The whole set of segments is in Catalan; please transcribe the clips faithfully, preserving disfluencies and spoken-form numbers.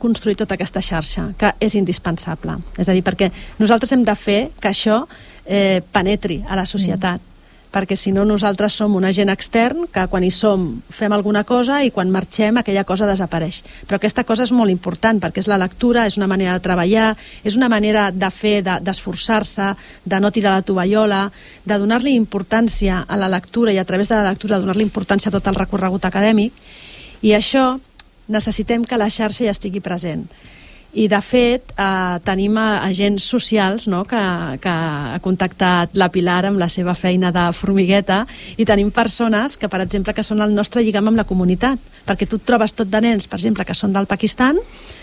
construir tota aquesta xarxa, que és indispensable. És a dir, perquè nosaltres hem de fer que això eh, penetri a la societat, mm. perquè si no nosaltres som un agent extern que quan hi som fem alguna cosa i quan marxem aquella cosa desapareix. Però aquesta cosa és molt important perquè és la lectura, és una manera de treballar, és una manera de fer, de, d'esforçar-se, de no tirar la tovallola, de donar-li importància a la lectura i a través de la lectura donar-li importància a tot el recorregut acadèmic. I això necessitem que la xarxa ja estigui present. I, de fet, eh, tenim agents socials, no?, que, que ha contactat la Pilar amb la seva feina de formigueta, i tenim persones que, per exemple, que són el nostre lligam amb la comunitat, perquè tu et trobes tot de nens, per exemple, que són del Pakistan,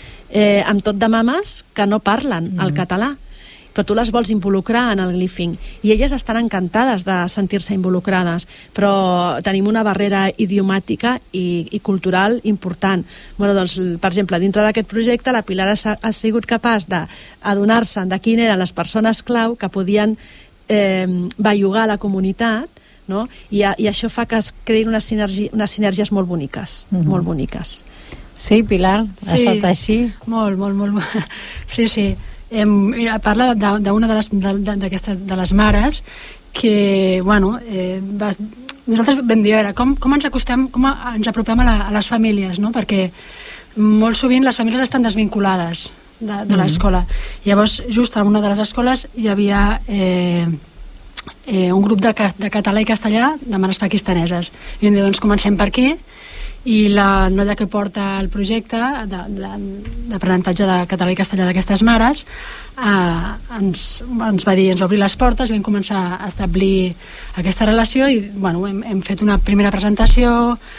eh, amb tot de mames que no parlen mm. el català, però tu les vols involucrar en el Glyphing i elles estan encantades de sentir-se involucrades, però tenim una barrera idiomàtica i, i cultural important. Bueno, doncs, per exemple, dintre d'aquest projecte la Pilar ha, ha sigut capaç d'adonar-se de quines eren les persones clau que podien eh, bellugar la comunitat, no? I, I això fa que es creïn unes, sinergi, unes sinergies molt boniques, mm-hmm. molt boniques. Sí, Pilar, ha sí, estat així? Molt, molt, molt. Sí, sí. Eh, parla d'una de les, de, d'aquestes, de les mares que, bueno, eh, va, nosaltres vam dir, a veure, com, com ens acostem, com ens apropem a, la, a les famílies, no? Perquè molt sovint les famílies estan desvinculades de, de l'escola. Llavors, just en una de les escoles hi havia eh, eh, un grup de, de català i castellà de mares pakistaneses. I vam dir, doncs comencem per aquí, i la noia que porta el projecte d'aprenentatge de català i castellà d'aquestes mares eh, ens, ens va dir, ens va obrir les portes i vam començar a establir aquesta relació i bueno, hem, hem fet una primera presentació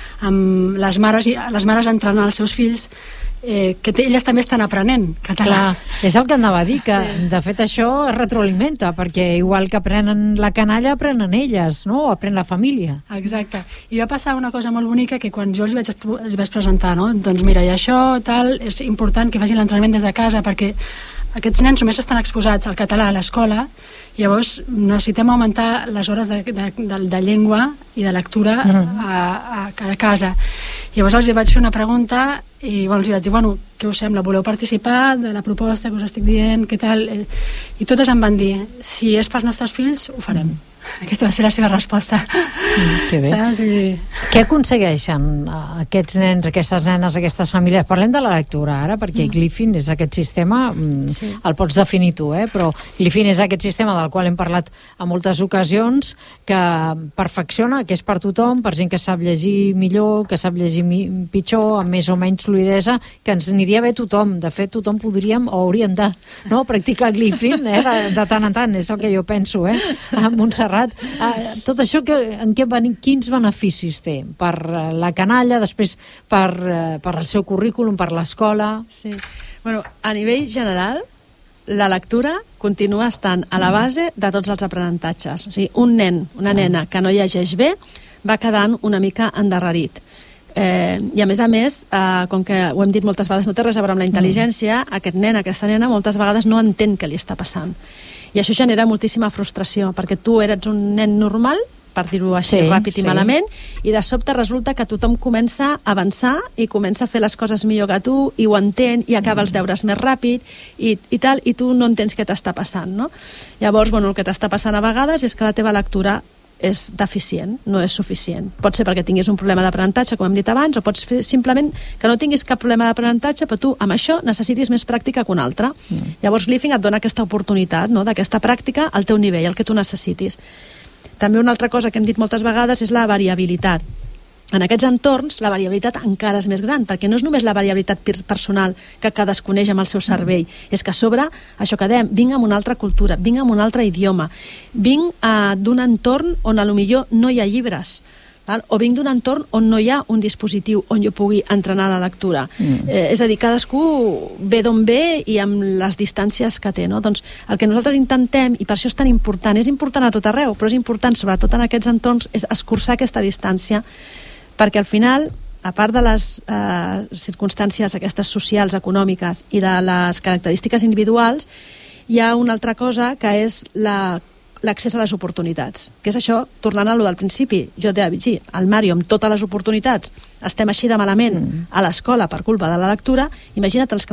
amb les mares, i les mares entrant als seus fills eh, que elles també estan aprenent català. Clar, és el que anava a dir, que sí. De fet això es retroalimenta, perquè igual que aprenen la canalla, aprenen elles, no? O aprèn la família. Exacte. I va passar una cosa molt bonica que quan jo els vaig, els vaig presentar, no? Doncs mira, i això tal, és important que facin l'entrenament des de casa, perquè aquests nens només estan exposats al català a l'escola, llavors necessitem augmentar les hores de, de, de, de llengua i de lectura mm. a, a, a casa. Llavors els vaig fer una pregunta i bueno, els vaig dir, bueno, què us sembla? Voleu participar de la proposta que us estic dient? Què tal? I totes em van dir, si és pels nostres fills, ho farem. Mm. Aquesta va ser la seva resposta. Mm, que bé. Ah, sí. Què aconsegueixen aquests nens, aquestes nenes, aquestes famílies? Parlem de la lectura ara, perquè mm. Glyphing és aquest sistema, sí. El pots definir tu, eh? Però Glyphing és aquest sistema del qual hem parlat a moltes ocasions, que perfecciona, que és per tothom, per gent que sap llegir millor, que sap llegir pitjor, amb més o menys fluidesa, que ens aniria bé tothom. De fet, tothom podríem o hauríem de no, practicar Glyphing, eh? de, de tant en tant, és el que jo penso, eh? A Montserrat. Uh, tot això que, en què, quins beneficis té per uh, la canalla, després per, uh, per el seu currículum, per l'escola? Sí. Bueno, a nivell general la lectura continua estant a la base de tots els aprenentatges. O sigui, un nen, una nena que no llegeix bé va quedant una mica endarrerit. Eh, i a més a més, eh, com que ho hem dit moltes vegades, no té res a veure amb la intel·ligència, mm. aquest nen, aquesta nena moltes vegades no entén què li està passant. I això genera moltíssima frustració, perquè tu eres un nen normal, per dir-ho així sí, ràpid i sí. malament, i de sobte resulta que tothom comença a avançar i comença a fer les coses millor que tu, i ho entén, i acaba mm. els deures més ràpid, i, i tal, i tu no entens què t'està passant, no? Llavors, bueno, el que t'està passant a vegades és que la teva lectura és deficient, no és suficient. Pot ser perquè tinguis un problema d'aprenentatge, com hem dit abans, o pots fer simplement que no tinguis cap problema d'aprenentatge, però tu amb això necessitis més pràctica que una altra. Mm. Llavors Glyphing et dona aquesta oportunitat, no?, d'aquesta pràctica al teu nivell, el que tu necessitis. També una altra cosa que hem dit moltes vegades és la variabilitat. En aquests entorns la variabilitat encara és més gran, perquè no és només la variabilitat personal que cadascú coneix amb el seu cervell, mm. és que a sobre, això que dèiem, vinc amb una altra cultura, vinc amb un altre idioma, vinc uh, d'un entorn on a lo millor no hi ha llibres, val? O vinc d'un entorn on no hi ha un dispositiu on jo pugui entrenar la lectura. Mm. Eh, és a dir, cadascú ve d'on ve i amb les distàncies que té, no? Doncs el que nosaltres intentem, i per això és tan important, és important a tot arreu, però és important sobretot en aquests entorns, és escurçar aquesta distància, perquè al final, a part de les eh, circumstàncies aquestes socials, econòmiques i de les característiques individuals, hi ha una altra cosa que és la l'accés a les oportunitats, que és això, tornant a lo del principi. Jo t'he de dir, el Mario, amb totes les oportunitats, estem així de malament mm. a l'escola per culpa de la lectura, imagina't els que